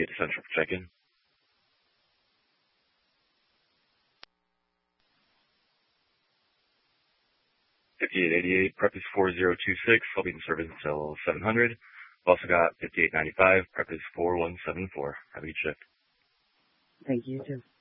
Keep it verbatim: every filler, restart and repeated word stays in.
to Central for check-in. fifty-eight eighty-eight, prep is four zero two six. I'll be in service until seven hundred. I've also got fifty-eight ninety-five, prep is four one seven four. Have a good shift. Thank you, too.